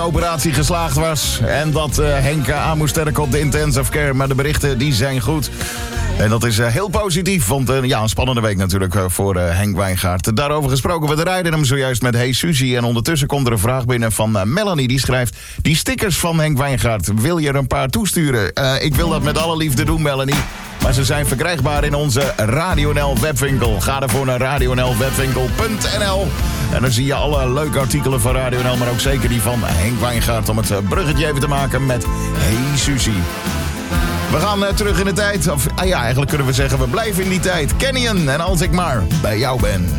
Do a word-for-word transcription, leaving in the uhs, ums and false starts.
operatie geslaagd was. En dat uh, Henk aan moest sterken op de intensive care. Maar de berichten die zijn goed. En dat is uh, heel positief, want uh, ja, een spannende week natuurlijk uh, voor uh, Henk Wijngaard. Daarover gesproken, we rijden hem zojuist met Hey Suzy. En ondertussen komt er een vraag binnen van uh, Melanie, die schrijft... Die stickers van Henk Wijngaard, wil je er een paar toesturen? Uh, ik wil dat met alle liefde doen, Melanie. Maar ze zijn verkrijgbaar in onze Radio N L webwinkel. Ga ervoor naar radio n l webwinkel punt n l. En dan zie je alle leuke artikelen van Radio N L, maar ook zeker die van Henk Wijngaard... om het bruggetje even te maken met Hey Suzy. We gaan uh, terug in de tijd. Of ah ja, eigenlijk kunnen we zeggen, we blijven in die tijd. Canyon en Als ik maar bij jou ben.